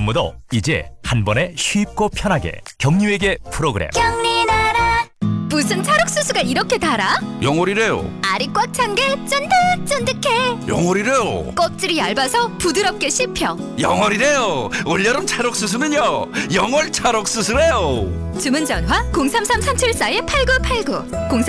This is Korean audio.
산후조리원무도 이제 한 번에 쉽고 편하게 격리외계 프로그램. 격리나라. 무슨 찰옥수수가 이렇게 달아? 영월이래요. 알이 꽉 찬 게 쫀득쫀득해. 영월이래요. 껍질이 얇아서 부드럽게 씹혀. 영월이래요. 올여름 찰옥수수는요, 영월 찰옥수수래요. 주문 전화 033-374-8989